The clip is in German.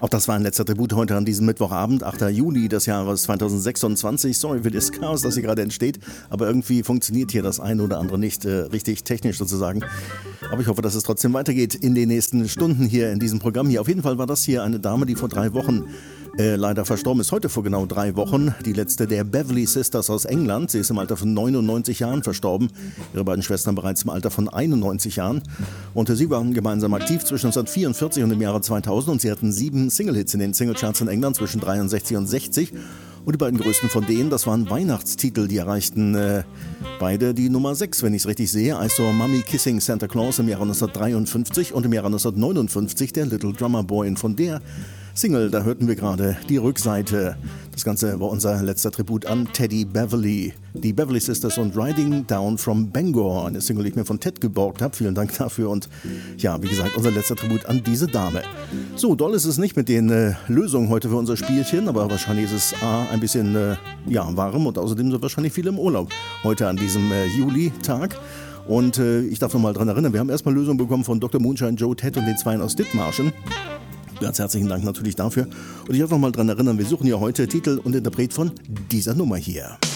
Auch das war ein letzter Tribut heute an diesem Mittwochabend, 8. Juli des Jahres 2026. Sorry für das Chaos, das hier gerade entsteht, aber irgendwie funktioniert hier das eine oder andere nicht richtig technisch sozusagen. Aber ich hoffe, dass es trotzdem weitergeht in den nächsten Stunden hier in diesem Programm hier. Auf jeden Fall war das hier eine Dame, die vor 3 Wochen leider verstorben ist. Heute vor genau 3 Wochen. Die letzte der Beverly Sisters aus England. Sie ist im Alter von 99 Jahren verstorben. Ihre beiden Schwestern bereits im Alter von 91 Jahren. Und sie waren gemeinsam aktiv zwischen 1944 und dem Jahre 2000. Und sie hatten 7 Single-Hits in den Singlecharts in England zwischen 63 und 60. Und die beiden größten von denen, das waren Weihnachtstitel, die erreichten beide die Nummer 6, wenn ich es richtig sehe. I Saw Mommy Kissing Santa Claus im Jahre 1953 und im Jahre 1959 der Little Drummer Boy. Und von der Single, da hörten wir gerade die Rückseite. Das Ganze war unser letzter Tribut an Teddy Beverly. Die Beverly Sisters und Riding Down from Bangor. Eine Single, die ich mir von Ted geborgt habe. Vielen Dank dafür. Und ja, wie gesagt, unser letzter Tribut an diese Dame. So, doll ist es nicht mit den Lösungen heute für unser Spielchen. Aber wahrscheinlich ist es ein bisschen warm. Und außerdem sind wahrscheinlich viele im Urlaub heute an diesem Juli-Tag. Und ich darf noch mal dran erinnern, wir haben erstmal Lösungen bekommen von Dr. Moonshine, Joe, Ted und den Zweien aus Dithmarschen. Ganz herzlichen Dank natürlich dafür. Und ich darf noch mal dran erinnern, wir suchen ja heute Titel und Interpret von dieser Nummer hier.